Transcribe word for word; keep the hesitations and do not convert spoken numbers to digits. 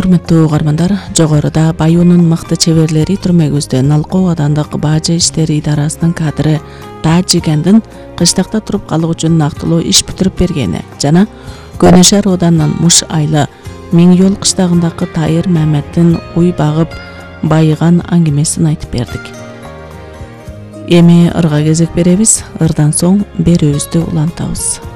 Урматтуу угармандар, жогоруда Байуунун мыкты чеберлери түрмөгүздө Налкоо аудандык бажы иштери идарасынын кадры Таажигендин кыштакта туруп калуу үчүн нактылуу иш бүтүрүп бергени жана Көнө шаар ауданынын Муш Айлы Миң Жол кыштагындагы Тайыр Маметтин уй багып байыган аңгемесин айтып бердик. Эми ырга кезек беребиз, ырдан соң берүүбүздү улантабыз.